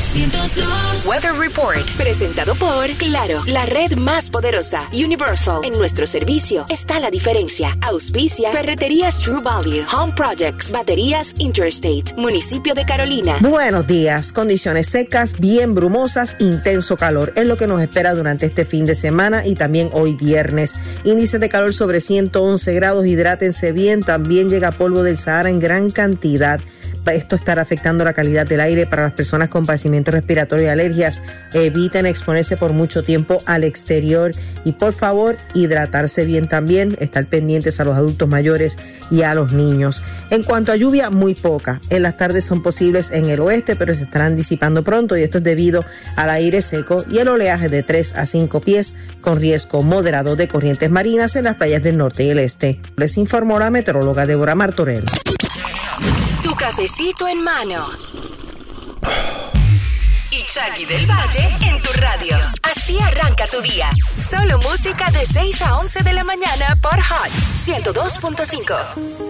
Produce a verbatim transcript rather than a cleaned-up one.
ciento dos. Weather Report, presentado por Claro, la red más poderosa. Universal, en nuestro servicio está la diferencia. Auspicia Ferreterías True Value, Home Projects, Baterías Interstate, Municipio de Carolina. Buenos días, condiciones secas, bien brumosas, intenso calor. Es lo que nos espera durante este fin de semana y también hoy viernes. Índice de calor sobre ciento once grados, hidrátense bien. También llega polvo del Sahara en gran cantidad. Esto estará afectando la calidad del aire para las personas con padecimientos respiratorios y alergias. Eviten exponerse por mucho tiempo al exterior y por favor hidratarse bien también, estar pendientes a los adultos mayores y a los niños. En cuanto a lluvia, muy poca. En las tardes son posibles en el oeste, pero se estarán disipando pronto y esto es debido al aire seco y el oleaje de tres a cinco pies con riesgo moderado de corrientes marinas en las playas del norte y el este. Les informó la meteoróloga Débora Martorell. Tu cafecito en mano. Y Shaggy del Valle en tu radio. Así arranca tu día. Solo música de seis a once de la mañana por Hot ciento dos punto cinco.